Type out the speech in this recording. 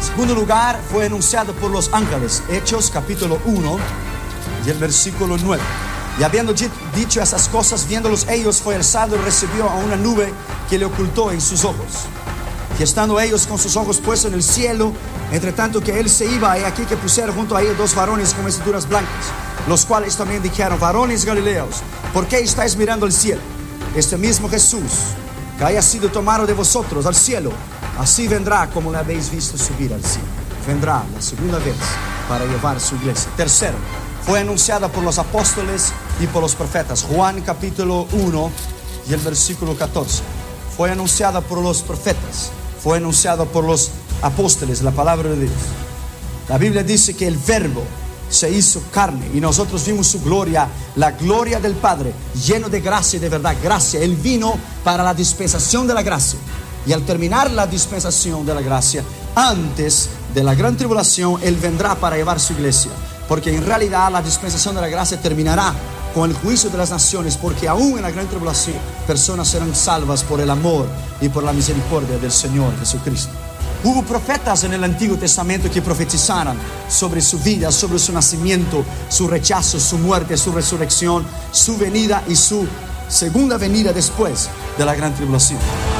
segundo lugar, fue anunciado por los ángeles. Hechos capítulo 1 y el versículo 9. Y habiendo dicho esas cosas, viéndolos ellos, fue alzado y recibió a una nube que le ocultó en sus ojos. Y estando ellos con sus ojos puestos en el cielo, entre tanto que él se iba, he aquí que pusieron junto a ellos dos varones con vestiduras blancas, los cuales también dijeron: varones galileos, ¿por qué estáis mirando al cielo? Este mismo Jesús, que haya sido tomado de vosotros al cielo, así vendrá como le habéis visto subir al cielo. Vendrá la segunda vez para llevar su iglesia. Tercero, fue anunciada por los apóstoles y por los profetas. Juan capítulo 1 y el versículo 14. Fue anunciada por los profetas, fue anunciada por los apóstoles, la palabra de Dios. La Biblia dice que el verbo se hizo carne y nosotros vimos su gloria, la gloria del Padre, lleno de gracia y de verdad. Gracia, Él vino para la dispensación de la gracia. Y al terminar la dispensación de la gracia, antes de la gran tribulación, Él vendrá para llevar su iglesia. Porque en realidad la dispensación de la gracia terminará con el juicio de las naciones, porque aún en la gran tribulación personas serán salvas por el amor y por la misericordia del Señor Jesucristo. Hubo profetas en el Antiguo Testamento que profetizaron sobre su vida, sobre su nacimiento, su rechazo, su muerte, su resurrección, su venida y su segunda venida después de la gran tribulación.